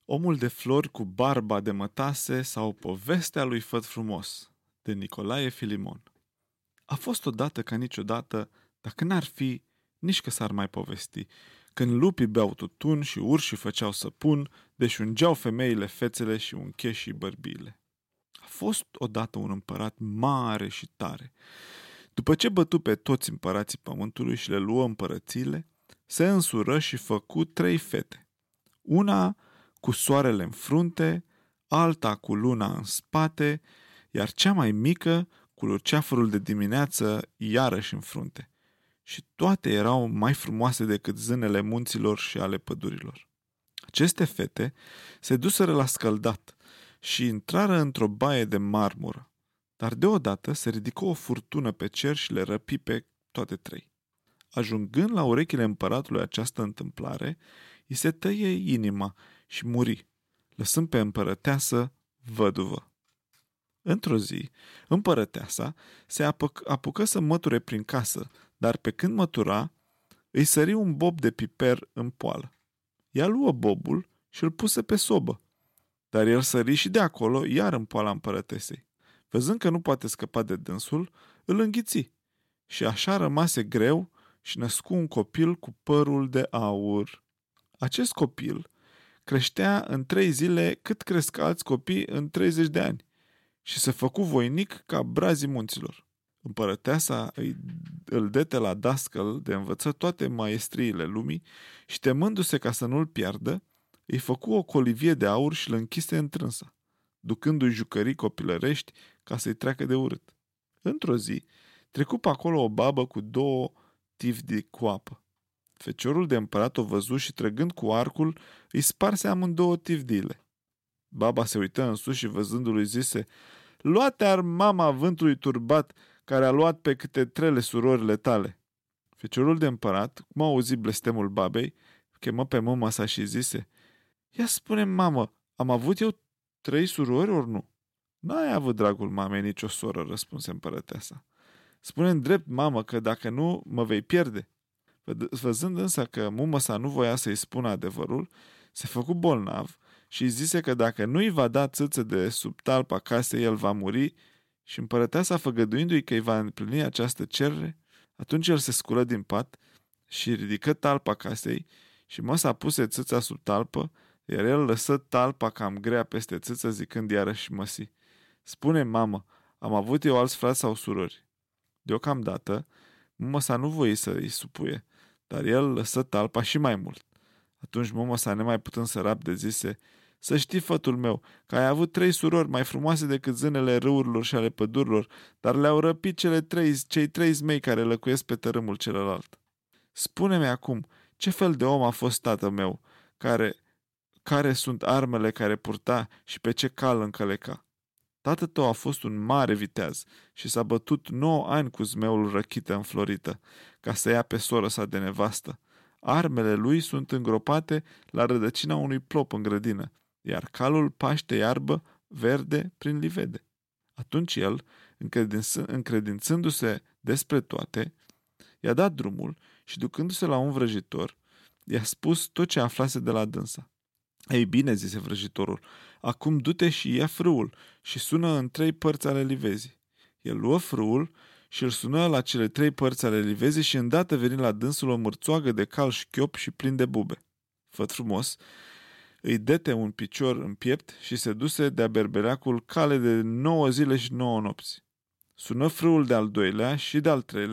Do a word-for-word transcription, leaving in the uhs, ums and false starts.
Omul de flori cu barba de mătase sau povestea lui Făt frumos, de Nicolae Filimon. A fost odată ca niciodată, dacă n-ar fi, nici că s-ar mai povesti, când lupii beau tutun și urșii făceau săpun, deși ungeau femeile fețele și uncheșii bărbiile. A fost odată un împărat mare și tare. După ce bătu pe toți împărații pământului și le luă împărățiile, se însură și făcu trei fete. Una cu soarele în frunte, alta cu luna în spate, iar cea mai mică cu luceafărul de dimineață iarăși în frunte. Și toate erau mai frumoase decât zânele munților și ale pădurilor. Aceste fete se duseră la scăldat și intrară într-o baie de marmură, dar deodată se ridică o furtună pe cer și le răpi pe toate trei. Ajungând la urechile împăratului această întâmplare, îi se tăie inima și muri, lăsând pe împărăteasă văduvă. Într-o zi, împărăteasa se apuc- apucă să măture prin casă, dar pe când mătura, îi sări un bob de piper în poală. Ea luă bobul și îl puse pe sobă, dar el sări și de acolo iar în poala împărătesei. Văzând că nu poate scăpa de dânsul, îl înghiți și așa rămase greu și născu un copil cu părul de aur. Acest copil creștea în trei zile cât cresc alți copii în treizeci de ani și se făcu voinic ca brazii munților. Împărăteasa îi, îl dete la dascăl de învăță toate maestriile lumii și temându-se ca să nu-l piardă, îi făcu o colivie de aur și îl închise în trânsa, ducându-i jucării copilărești ca să-i treacă de urât. Într-o zi, trecu pe acolo o babă cu două tivdi cu apă. Feciorul de împărat o văzu și trăgând cu arcul, îi sparse amândouă tivdiile. Baba se uită în sus și văzându-l zise: "Luate-ar mama vântului turbat, care a luat pe câte trele surorile tale." Feciorul de împărat, cum a auzit blestemul babei, chemă pe mama sa și zise: "Ia spune, mamă, am avut eu trei surori ori nu?" "N-ai avut, dragul mamei, nicio soră," răspunse împărăteasa. "Spune-mi drept, mamă, că dacă nu, mă vei pierde." Văzând însă că mumă sa nu voia să-i spună adevărul, se făcu bolnav și îi zise că dacă nu îi va da țâță de sub talpa casei, el va muri, și împărăteasa, făgăduindu-i că îi va împlini această cerere, atunci el se sculă din pat și ridică talpa casei și măsa puse țâța sub talpă, iar el lăsă talpa cam grea peste țâță, zicând iarăși măsii: "Spune, mamă, am avut eu alți frați sau surori?" Deocamdată, măsa nu voi să îi supuie, dar el lăsă talpa și mai mult. Atunci măsa, nemai putând să rabde, zise: "Să știi, fătul meu, că ai avut trei surori mai frumoase decât zânele râurilor și ale pădurilor, dar le-au răpit cele trei, cei trei zmei care lăcuiesc pe tărâmul celălalt. Spune-mi acum, ce fel de om a fost tatăl meu, care, care sunt armele care purta și pe ce cal încăleca? Tatăl tău a fost un mare viteaz și s-a bătut nouă ani cu zmeul răchită înflorită, ca să ia pe soră sa de nevastă. Armele lui sunt îngropate la rădăcina unui plop în grădină, iar calul paște iarbă verde prin livede." Atunci el, încredințându-se despre toate, i-a dat drumul și, ducându-se la un vrăjitor, i-a spus tot ce aflase de la dânsa. "Ei bine," zise vrăjitorul, "acum du-te și ia frâul și sună în trei părți ale livezii." El luă frâul și îl sună la cele trei părți ale livezii și îndată veni la dânsul o mârțoagă de cal șchiop și plin de bube. Făt frumos îi dete un picior în piept și se duse de-a berbeleacul cale de nouă zile și nouă nopți. Sună frâul de-al doilea și de-al treilea